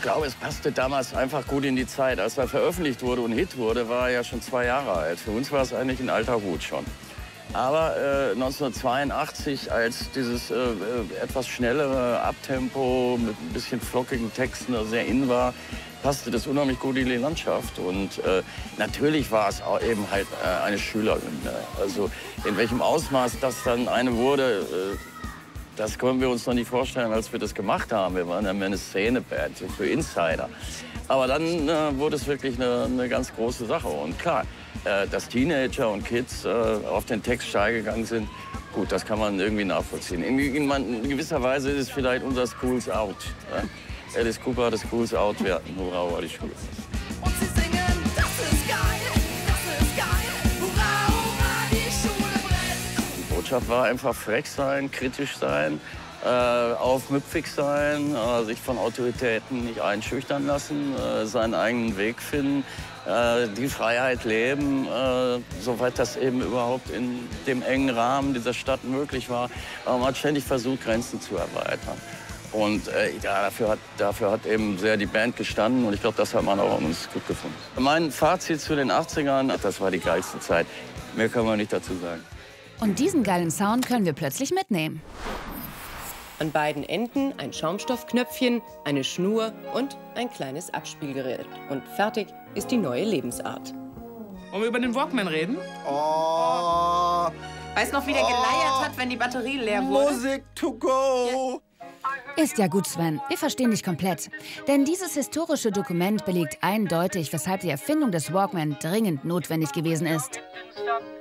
glaube, es passte damals einfach gut in die Zeit. Als er veröffentlicht wurde und Hit wurde, war er ja schon 2 Jahre alt. Für uns war es eigentlich ein alter Hut schon. Aber 1982, als dieses etwas schnellere Abtempo mit ein bisschen flockigen Texten sehr in war, passte das unheimlich gut in die Landschaft. Und natürlich war es auch eben halt eine Schülerhymne. Also in welchem Ausmaß das dann eine wurde, das können wir uns noch nicht vorstellen, als wir das gemacht haben. Wir waren ja mehr eine Szeneband, so für Insider. Aber dann wurde es wirklich eine ganz große Sache. Und klar, dass Teenager und Kids auf den Text steil gegangen sind, gut, das kann man irgendwie nachvollziehen. In gewisser Weise ist es vielleicht unser Schools Out. Ja? Alice Cooper hat das Schools Out, wir hatten Hurra, war die Schule. Und sie singen, das ist geil, hurra, hurra, die Schule brennt. Die Botschaft war einfach frech sein, kritisch sein, aufmüpfig sein, sich von Autoritäten nicht einschüchtern lassen, seinen eigenen Weg finden, die Freiheit leben, soweit das eben überhaupt in dem engen Rahmen dieser Stadt möglich war. Aber man hat ständig versucht, Grenzen zu erweitern. Und ja, dafür hat eben sehr die Band gestanden und ich glaube, das hat man auch an uns gut gefunden. Mein Fazit zu den 80ern, das war die geilste Zeit. Mehr kann man nicht dazu sagen. Und diesen geilen Sound können wir plötzlich mitnehmen. An beiden Enden ein Schaumstoffknöpfchen, eine Schnur und ein kleines Abspielgerät. Und fertig ist die neue Lebensart. Wollen wir über den Walkman reden? Oh, Weißt noch, wie der geleiert hat, wenn die Batterie leer wurde? Music to go. Ist ja gut, Sven. Wir verstehen dich komplett. Denn dieses historische Dokument belegt eindeutig, weshalb die Erfindung des Walkman dringend notwendig gewesen ist.